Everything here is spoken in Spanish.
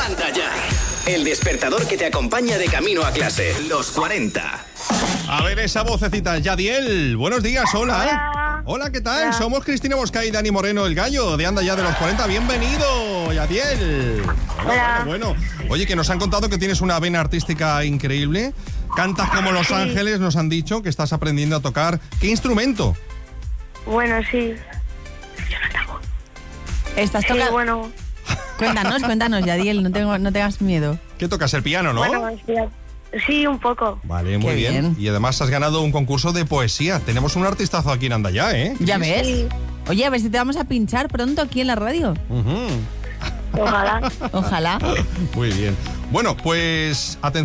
Levanta ya. El despertador que te acompaña de camino a clase. Los 40. A ver esa vocecita. Yadiel, buenos días, hola. Hola. Hola, ¿qué tal? Somos Cristina Mosca y Dani Moreno, el gallo de Anda Ya de los 40. Bienvenido, Yadiel. Hola. Bueno. Oye, que nos han contado que tienes una vena artística increíble. Cantas como Los Ángeles, nos han dicho que estás aprendiendo a tocar. ¿Qué instrumento? Bueno, sí. Estás Sí, tocando. bueno. Cuéntanos, Yadiel, no tengas miedo. ¿Qué tocas? El piano, ¿no? Bueno, sí, un poco. Vale, muy Qué bien. bien. Y además has ganado un concurso de poesía. Tenemos un artistazo aquí en Anda Ya, ¿eh? ¿Ya ves? Sí. Oye, a ver si te vamos a pinchar pronto aquí en la radio. Ujú. Ojalá. Ojalá. Muy bien. Bueno, pues atención.